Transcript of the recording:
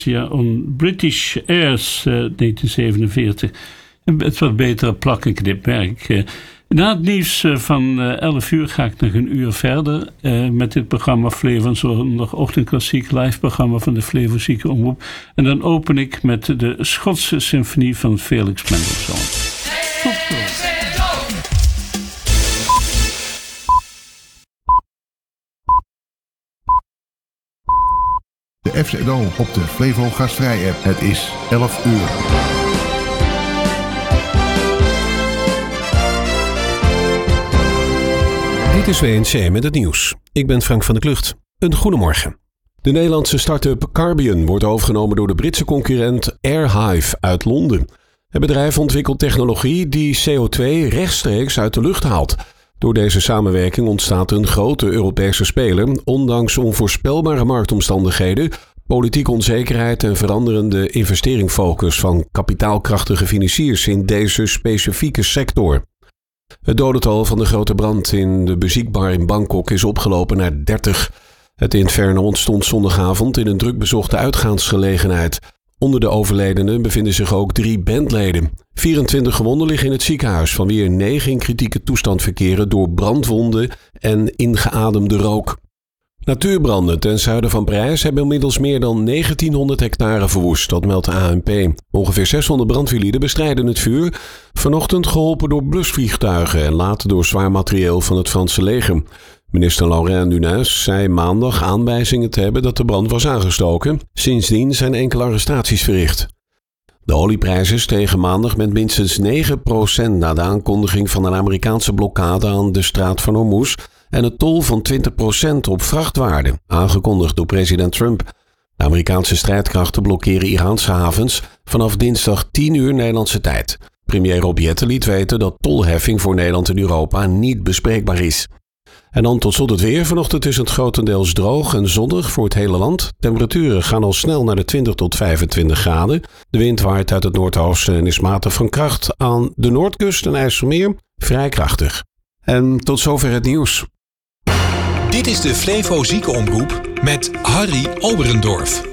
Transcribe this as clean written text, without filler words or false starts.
on British Airs 1947. Een wat betere plakkenknipmerk. Na het nieuws van 11 uur ga ik nog een uur verder met dit programma Flevo Zondagochtend Klassiek, live programma van de Flevo Ziekenomroep. En dan open ik met de Schotse symfonie van Felix Mendelssohn. Tot zo. De FC Dome op de Flevo Gastvrij app. Het is 11 uur. Dit is WNC met het nieuws. Ik ben Frank van der Klucht. Een goedemorgen. De Nederlandse start-up Carbion wordt overgenomen door de Britse concurrent Airhive uit Londen. Het bedrijf ontwikkelt technologie die CO2 rechtstreeks uit de lucht haalt. Door deze samenwerking ontstaat een grote Europese speler, ondanks onvoorspelbare marktomstandigheden, politieke onzekerheid en veranderende investeringsfocus van kapitaalkrachtige financiers in deze specifieke sector. Het dodental van de grote brand in de muziekbar in Bangkok is opgelopen naar 30. Het inferno ontstond zondagavond in een drukbezochte uitgaansgelegenheid. Onder de overledenen bevinden zich ook 3 bandleden. 24 gewonden liggen in het ziekenhuis, van wie er 9 in kritieke toestand verkeren door brandwonden en ingeademde rook. Natuurbranden ten zuiden van Parijs hebben inmiddels meer dan 1900 hectare verwoest, dat meldt de ANP. Ongeveer 600 brandweerlieden bestrijden het vuur, vanochtend geholpen door blusvliegtuigen en later door zwaar materieel van het Franse leger. Minister Laurent Nunez zei maandag aanwijzingen te hebben dat de brand was aangestoken. Sindsdien zijn enkele arrestaties verricht. De olieprijzen stegen maandag met minstens 9% na de aankondiging van een Amerikaanse blokkade aan de straat van Hormuz en een tol van 20% op vrachtwaarden, aangekondigd door president Trump. De Amerikaanse strijdkrachten blokkeren Iraanse havens vanaf dinsdag 10 uur Nederlandse tijd. Premier Rob Jetten liet weten dat tolheffing voor Nederland en Europa niet bespreekbaar is. En dan tot slot het weer. Vanochtend is het grotendeels droog en zonnig voor het hele land. Temperaturen gaan al snel naar de 20 tot 25 graden. De wind waait uit het noordoosten en is matig van kracht. Aan de noordkust en IJsselmeer vrij krachtig. En tot zover het nieuws. Dit is de Flevo Ziekenomroep met Harry Oberendorf.